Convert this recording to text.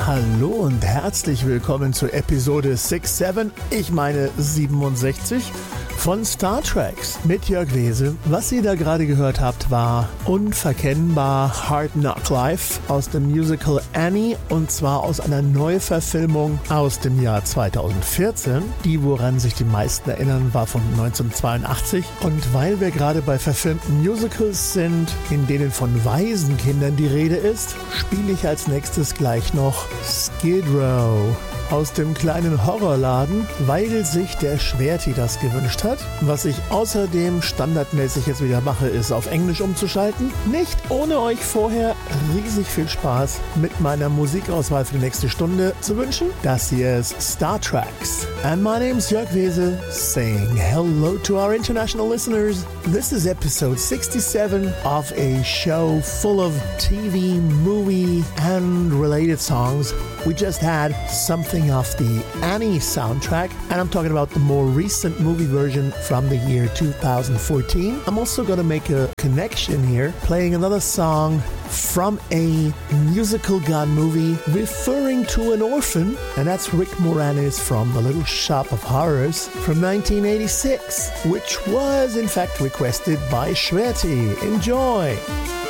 Hallo und herzlich willkommen zu Episode 67, ich meine 67, von Star Treks mit Jörg Wese. Was ihr da gerade gehört habt, war unverkennbar Hard Knock Life aus dem Musical Annie, und zwar aus einer Neuverfilmung aus dem Jahr 2014. Die, woran sich die meisten erinnern, war von 1982. Und weil wir gerade bei verfilmten Musicals sind, in denen von Waisenkindern die Rede ist, spiele ich als nächstes gleich noch Skid Row aus dem kleinen Horrorladen, weil sich der Schwerti das gewünscht hat. Was ich außerdem standardmäßig jetzt wieder mache, ist auf Englisch umzuschalten. Nicht ohne euch vorher riesig viel Spaß mit meiner Musikauswahl für die nächste Stunde zu wünschen. Das hier ist Star Treks. And my name's Jörg Wese, saying hello to our international listeners. This is episode 67 of a show full of TV, movie, and related songs. We just had something off the Annie soundtrack, and I'm talking about the more recent movie version from the year 2014. I'm also going to make a connection here, playing another song from a musical gone movie referring to an orphan, and that's Rick Moranis from The Little Shop of Horrors from 1986, which was in fact requested by Shweti. Enjoy!